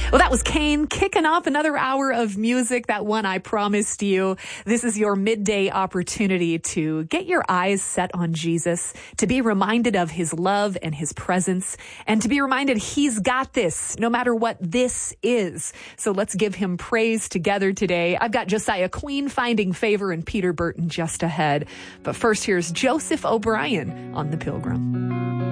Well, that was Kane kicking off another hour of music, that one I promised you. This is your midday opportunity to get your eyes set on Jesus, to be reminded of his love and his presence, and to be reminded he's got this, no matter what this is. So let's give him praise together today. I've got Josiah Queen, Finding Favor, and Peter Burton just ahead. But first, here's Joseph O'Brien on The Pilgrim.